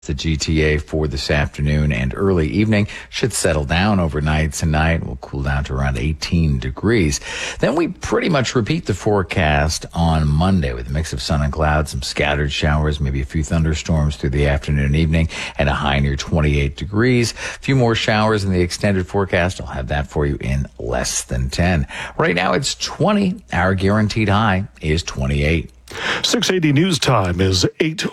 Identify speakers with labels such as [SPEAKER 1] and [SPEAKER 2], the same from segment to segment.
[SPEAKER 1] The GTA for this afternoon and early evening should settle down overnight tonight. We'll cool down to around 18 degrees. Then we pretty much repeat the forecast on Monday with a mix of sun and clouds, some scattered showers, maybe a few thunderstorms through the afternoon and evening, and a high near 28 degrees. A few more showers in the extended forecast. I'll have that for you in less than 10. Right now it's 20. Our guaranteed high is 28.
[SPEAKER 2] 680 news time is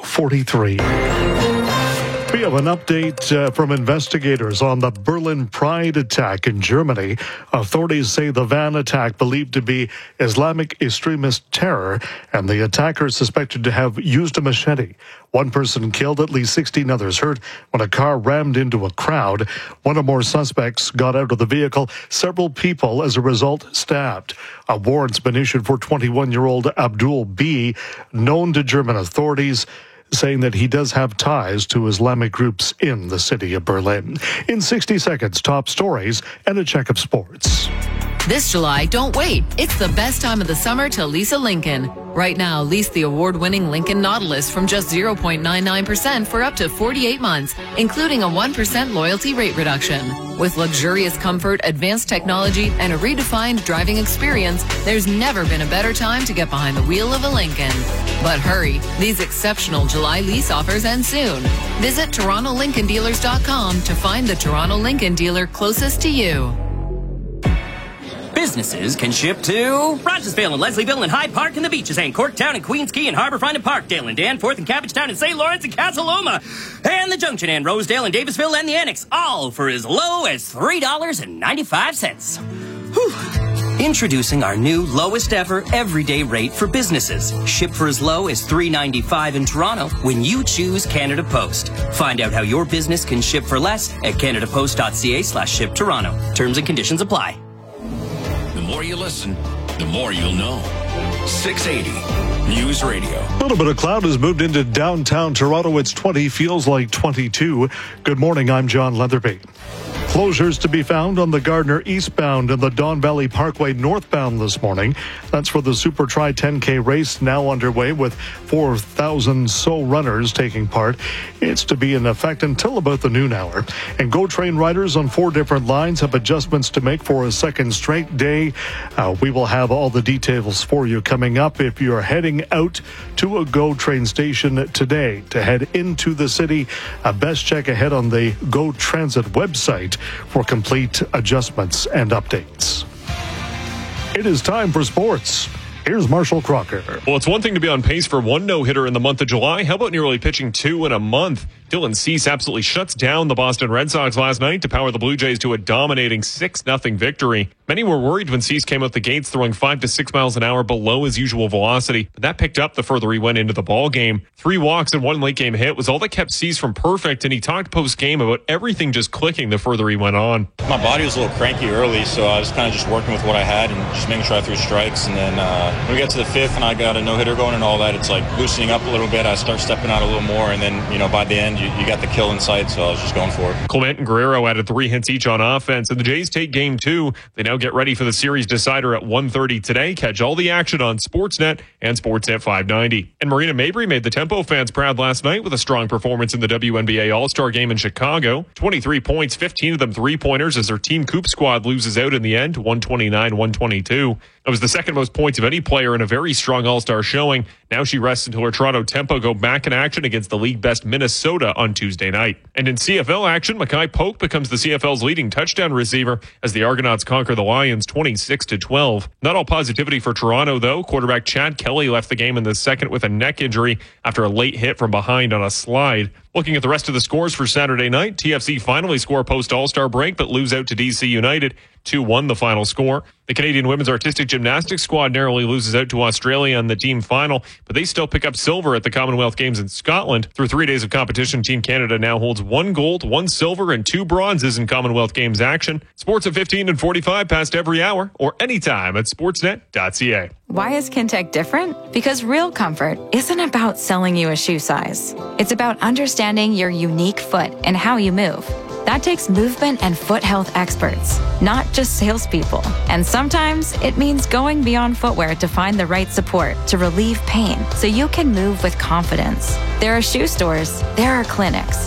[SPEAKER 2] 8:43. We have an update from investigators on the Berlin Pride attack in Germany. Authorities say the van attack believed to be Islamic extremist terror, and the attacker suspected to have used a machete. One person killed, at least 16 others hurt when a car rammed into a crowd. One or more suspects got out of the vehicle. Several people, as a result, stabbed. A warrant's been issued for 21-year-old Abdul B., known to German authorities, saying that he does have ties to Islamic groups in the city of Berlin. In 60 seconds, top stories and a check of sports.
[SPEAKER 3] This July, don't wait. It's the best time of the summer to lease a Lincoln. Right now, lease the award-winning Lincoln Nautilus from just 0.99% for up to 48 months, including a 1% loyalty rate reduction. With luxurious comfort, advanced technology, and a redefined driving experience, there's never been a better time to get behind the wheel of a Lincoln. But hurry, these exceptional July lease offers end soon. Visit TorontoLincolnDealers.com to find the Toronto Lincoln dealer closest to you.
[SPEAKER 4] Businesses can ship to Rogersville and Leslieville and Hyde Park and the Beaches and Corktown and Queens Quay and Harbourfront and Parkdale and Danforth and Cabbagetown and St. Lawrence and Casa Loma and the Junction and Rosedale and Davisville and the Annex, all for as low as $3.95. Whew. Introducing our new lowest ever everyday rate for businesses. Ship for as low as $3.95 in Toronto when you choose Canada Post. Find out how your business can ship for less at canadapost.ca/ship Toronto. Terms and conditions apply.
[SPEAKER 5] The more you listen, the more you'll know. 680 News Radio.
[SPEAKER 2] A little bit of cloud has moved into downtown Toronto. It's 20, feels like 22. Good morning, I'm John Leatherby. Closures to be found on the Gardner eastbound and the Don Valley Parkway northbound this morning. That's for the Super Tri 10K race now underway with 4,000 so runners taking part. It's to be in effect until about the noon hour. And GO Train riders on 4 different lines have adjustments to make for a second straight day. We will have all the details for you coming up. If you're heading out to a GO Train station today to head into the city, best check ahead on the GO Transit website for complete adjustments and updates. It is time for sports. Here's Marshall Crocker.
[SPEAKER 6] Well, it's one thing to be on pace for 1 no-hitter in the month of July. How about nearly pitching 2 in a month? Dylan Cease absolutely shuts down the Boston Red Sox last night to power the Blue Jays to a dominating 6-0 victory. Many were worried when Cease came out the gates throwing 5 to 6 miles an hour below his usual velocity, but that picked up the further he went into the ball game. 3 walks and 1 late game hit was all that kept Cease from perfect, and he talked post-game about everything just clicking the further he went on.
[SPEAKER 7] My body was a little cranky early, so I was kind of just working with what I had and just making sure I threw strikes. And then when we got to the 5th and I got a no-hitter going and all that, it's like loosening up a little bit. I start stepping out a little more, and then, by the end, you got the kill in sight, so I was just going for it.
[SPEAKER 6] Clement and Guerrero added 3 hits each on offense, and the Jays take game 2. They now get ready for the series decider at 1:30 today. Catch all the action on Sportsnet and Sportsnet 590. And Marina Mabrey made the Tempo fans proud last night with a strong performance in the WNBA All-Star game in Chicago. 23 points, 15 of them three-pointers as her Team Coop squad loses out in the end, 129-122. It was the second most points of any player in a very strong All-Star showing. Now she rests until her Toronto Tempo go back in action against the league best Minnesota on Tuesday night. And in CFL action, Mackay Polk becomes the CFL's leading touchdown receiver as the Argonauts conquer the Lions 26-12. Not all positivity for Toronto, though. Quarterback Chad Kelly left the game in the second with a neck injury after a late hit from behind on a slide. Looking at the rest of the scores for Saturday night, TFC finally score post-All-Star break but lose out to DC United. 2-1 the final score. The Canadian women's artistic gymnastics squad narrowly loses out to Australia in the team final, but they still pick up silver at the Commonwealth Games in Scotland. Through 3 days of competition, Team Canada now holds 1 gold, 1 silver, and 2 bronzes in Commonwealth Games action. Sports at 15 and 45 past every hour or anytime at sportsnet.ca.
[SPEAKER 8] Why is Kintec different? Because real comfort isn't about selling you a shoe size. It's about understanding your unique foot and how you move. That takes movement and foot health experts, not just salespeople. And sometimes it means going beyond footwear to find the right support to relieve pain so you can move with confidence. There are shoe stores, there are clinics,